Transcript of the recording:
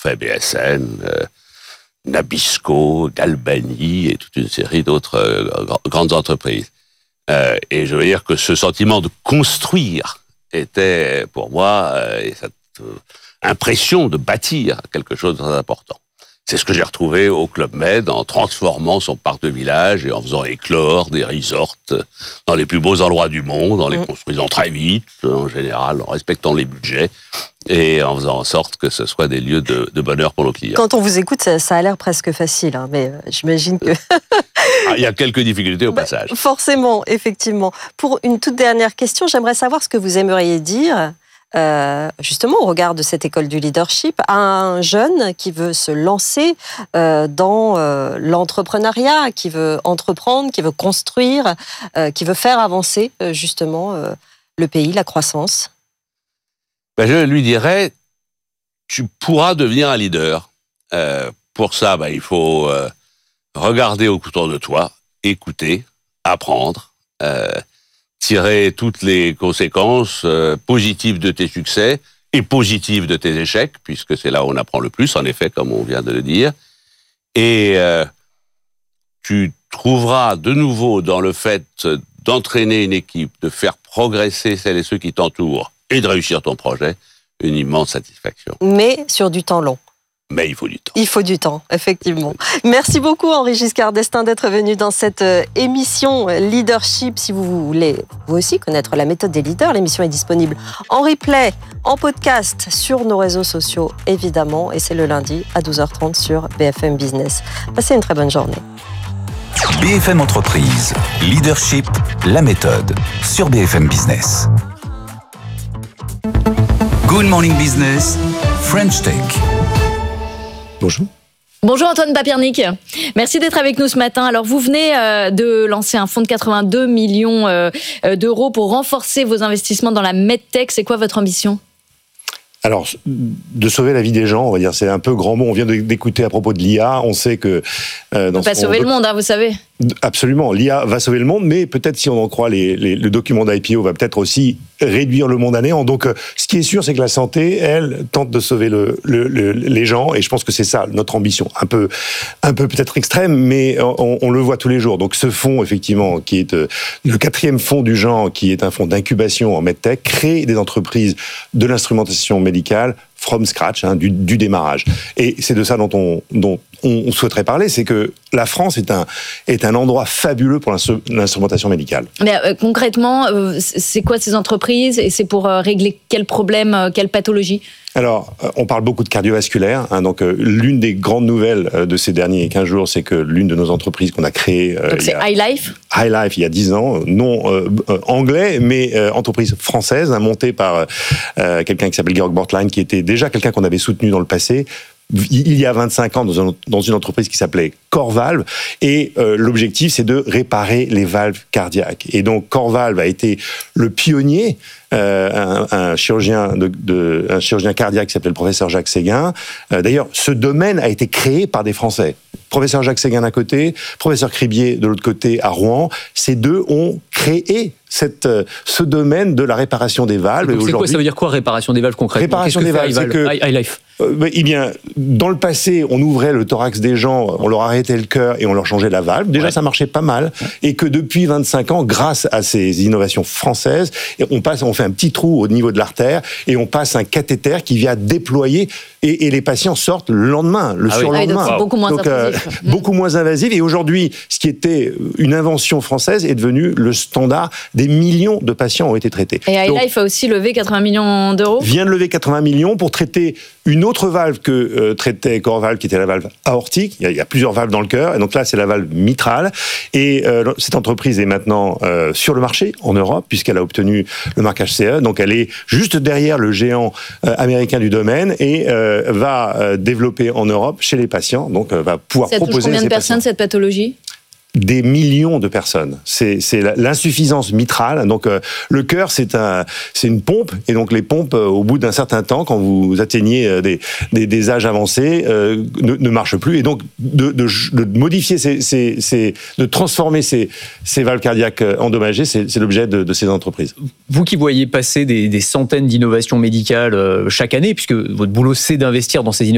après BSN, Nabisco, Galbani et toute une série d'autres grandes entreprises. Et je veux dire que ce sentiment de construire était pour moi cette impression de bâtir quelque chose de très important. C'est ce que j'ai retrouvé au Club Med en transformant son parc de village et en faisant éclore des resorts dans les plus beaux endroits du monde, en les construisant très vite, en général, en respectant les budgets et en faisant en sorte que ce soit des lieux de bonheur pour nos clients. Quand on vous écoute, ça a l'air presque facile, hein, mais j'imagine que... Il y a quelques difficultés au passage. Forcément, effectivement. Pour une toute dernière question, j'aimerais savoir ce que vous aimeriez dire justement au regard de cette école du leadership à un jeune qui veut se lancer dans l'entrepreneuriat, qui veut entreprendre, qui veut construire, qui veut faire avancer justement le pays, la croissance. Je lui dirais, tu pourras devenir un leader. Pour ça, il faut regarder autour de toi, écouter, apprendre, tirer toutes les conséquences positives de tes succès et positives de tes échecs, puisque c'est là où on apprend le plus, en effet, comme on vient de le dire. Et tu trouveras de nouveau dans le fait d'entraîner une équipe, de faire progresser celles et ceux qui t'entourent et de réussir ton projet, une immense satisfaction. Mais sur du temps long. Mais il faut du temps. Il faut du temps, effectivement. Merci beaucoup Henri Giscard d'Estaing d'être venu dans cette émission Leadership. Si vous voulez vous aussi connaître la méthode des leaders, l'émission est disponible en replay, en podcast, sur nos réseaux sociaux évidemment. Et c'est le lundi à 12h30 sur BFM Business. Passez une très bonne journée. BFM Entreprise, Leadership, la méthode, sur BFM Business. Good Morning Business, French Tech. Bonjour. Bonjour Antoine Papiernik, merci d'être avec nous ce matin. Alors vous venez de lancer un fonds de 82 millions d'euros pour renforcer vos investissements dans la medtech. C'est quoi votre ambition ? Alors, de sauver la vie des gens, on va dire, c'est un peu grand mot. On vient d'écouter à propos de l'IA, on sait que... on peut pas sauver le monde, vous savez. Absolument, l'IA va sauver le monde, mais peut-être, si on en croit le document d'IPO, va peut-être aussi réduire le monde à néant. Donc, ce qui est sûr, c'est que la santé, elle, tente de sauver les gens, et je pense que c'est ça, notre ambition. Un peu peut-être extrême, mais on le voit tous les jours. Donc, ce fonds, effectivement, qui est le 4e fonds du genre, qui est un fonds d'incubation en medtech, crée des entreprises de l'instrumentation médicale from scratch, du démarrage. Et c'est de ça dont on souhaiterait parler, c'est que la France est un endroit fabuleux pour l'instrumentation médicale. Mais concrètement, c'est quoi ces entreprises et c'est pour régler quel problème, quelle pathologie ? Alors, on parle beaucoup de cardiovasculaire. Donc, l'une des grandes nouvelles de ces derniers 15 jours, c'est que l'une de nos entreprises qu'on a créées... Donc, c'est iLife ? iLife, il y a 10 ans, non anglais, mais entreprise française, montée par quelqu'un qui s'appelle Georg Bortlein, qui était déjà quelqu'un qu'on avait soutenu dans le passé, il y a 25 ans dans une entreprise qui s'appelait CoreValve, et l'objectif c'est de réparer les valves cardiaques. Et donc CoreValve a été le pionnier, un chirurgien cardiaque qui s'appelait le professeur Jacques Séguin. D'ailleurs, ce domaine a été créé par des Français. Professeur Jacques Séguin d'un côté, professeur Cribier de l'autre côté à Rouen. Ces deux ont créé ce domaine de la réparation des valves. Donc, c'est quoi, ça veut dire quoi, réparation des valves concrètement ? Réparation des valves, c'est que iLife. Eh bien, dans le passé, on ouvrait le thorax des gens, on leur arrêtait le cœur et on leur changeait la valve. Déjà, ça marchait pas mal. Et que depuis 25 ans, grâce à ces innovations françaises, on fait un petit trou au niveau de l'artère et on passe un cathéter qui vient déployer et les patients sortent le lendemain, le surlendemain. Donc c'est beaucoup moins invasif. Beaucoup moins invasif. Et aujourd'hui, ce qui était une invention française est devenu le standard. Des millions de patients ont été traités. Et iLife a aussi levé 80 millions d'euros ? Vient de lever 80 millions pour traiter une autre valve que traitait CoreValve, qui était la valve aortique. Il y a plusieurs valves dans le cœur, et donc là, c'est la valve mitrale. Et cette entreprise est maintenant sur le marché en Europe, puisqu'elle a obtenu le marquage CE. Donc, elle est juste derrière le géant américain du domaine et va développer en Europe chez les patients. Donc, va pouvoir proposer. Ça touche combien de personnes, cette pathologie ? Des millions de personnes. C'est l'insuffisance mitrale. Donc le cœur, c'est une pompe, et donc les pompes, au bout d'un certain temps, quand vous atteignez des âges avancés, ne marchent plus. Et donc de modifier de transformer ces valves cardiaques endommagées, c'est l'objet de ces entreprises. Vous qui voyez passer des centaines d'innovations médicales chaque année, puisque votre boulot c'est d'investir dans ces innovations